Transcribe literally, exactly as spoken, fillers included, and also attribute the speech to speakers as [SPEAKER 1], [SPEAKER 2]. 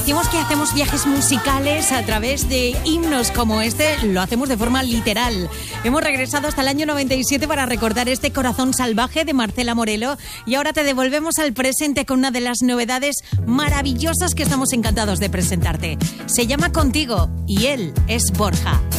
[SPEAKER 1] decimos que hacemos viajes musicales a través de himnos como este, lo hacemos de forma literal. Hemos regresado hasta el año noventa y siete para recordar este Corazón Salvaje de Marcela Morelo y ahora te devolvemos al presente con una de las novedades maravillosas que estamos encantados de presentarte. Se llama Contigo y él es Borja.